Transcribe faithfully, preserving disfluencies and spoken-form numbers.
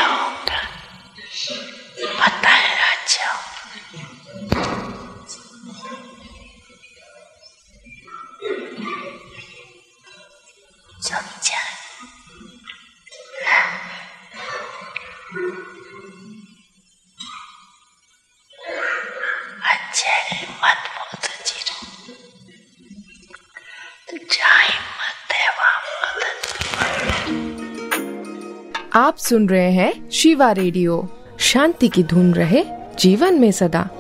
होगा, पता है राजा। समझा? अच्छा मत बोल जीरो, तो जाए मत है आप सुन रहे हैं शिवा रेडियो। शांति की धुन रहे जीवन में सदा।